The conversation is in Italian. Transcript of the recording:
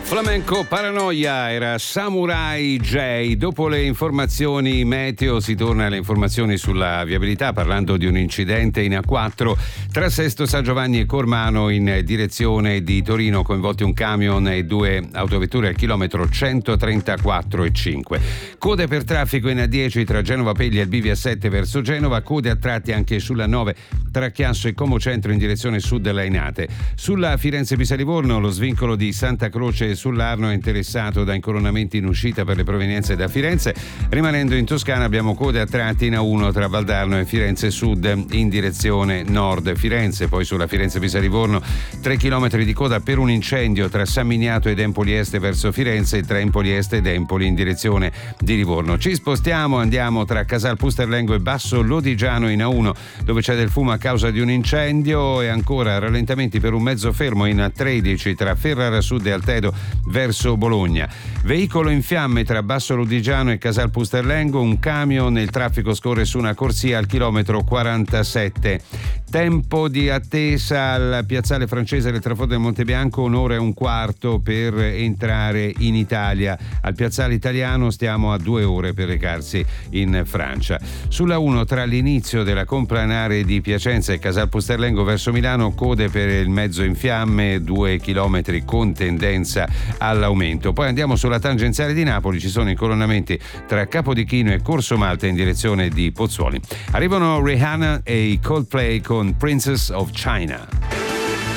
Flamenco Paranoia era Samurai J. Dopo le informazioni meteo si torna alle informazioni sulla viabilità, parlando di un incidente in A4 tra Sesto San Giovanni e Cormano in direzione di Torino, coinvolti un camion e due autovetture al chilometro 134,5. Code per traffico in A10 tra Genova Pegli e il bivio A7 verso Genova, code a tratti anche sulla 9 tra Chiasso e Como Centro in direzione sud della Lainate. Sulla Firenze-Pisa-Livorno lo svincolo di Santa Croce sull'Arno è interessato da incoronamenti in uscita per le provenienze da Firenze. Rimanendo in Toscana abbiamo code a tratti in A1 tra Valdarno e Firenze Sud in direzione nord Firenze. Poi sulla Firenze-Pisa-Livorno 3 km di coda per un incendio tra San Miniato ed Empoli Est verso Firenze e tra Empoli Est ed Empoli in direzione di Livorno. Ci spostiamo, andiamo tra Casal Pusterlengo e Basso Lodigiano in A1 dove c'è del fumo a causa di un incendio, e ancora rallentamenti per un mezzo fermo in A13 tra Ferrara Sud e Altedo verso Bologna. Veicolo in fiamme tra Basso Lodigiano e Casal Pusterlengo, un camion, il traffico scorre su una corsia al chilometro 47. Tempo di attesa al piazzale francese del Traforo del Montebianco 1 ora e un quarto per entrare in Italia. Al piazzale italiano stiamo a 2 ore per recarsi in Francia. Sulla 1 tra l'inizio della complanare di Piacenza e Casal Pusterlengo verso Milano, code per il mezzo in fiamme, 2 chilometri con tendenza all'aumento. Poi andiamo sulla tangenziale di Napoli, ci sono incoronamenti tra Capodichino e Corso Malta in direzione di Pozzuoli. Arrivano Rihanna e i Coldplay con Princess of China.